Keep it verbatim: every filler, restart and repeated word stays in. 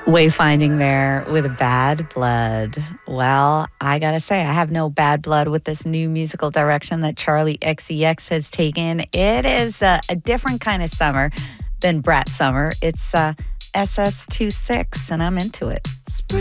Wayfinding there with Bad Blood. Well, I gotta say, I have no bad blood with this new musical direction that Charlie X C X has taken. It is uh, a different kind of summer than Brat Summer. It's uh, S S twenty-six, and I'm into it.